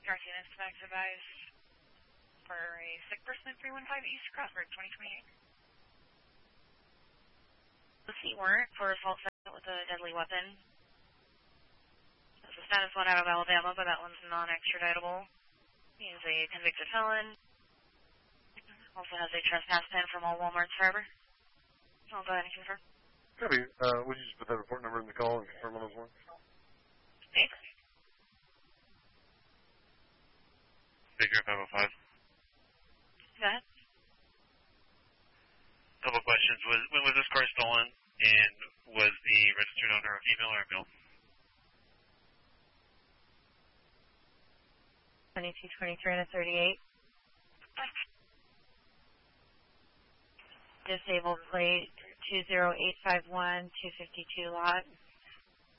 Garcia Inspect advised for a sick person at 315 East Crossroad, 2028. The seat warrant for assault with a deadly weapon. It's a status one out of Alabama, but that one's non-extraditable. He is a convicted felon. Also has a trespass pen from all Walmarts forever. I'll go ahead and confirm. Copy. Would you just put that report number in the call and confirm on those ones? Thanks. Figure 505. Go ahead. Couple questions. When was this car stolen, and was the registered owner a female or a male? 22, 23, and a 38. Disabled plate 20851, 252 lot.